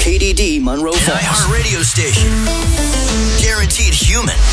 KDD Monroe Falls. An iHeart radio station. Guaranteed human.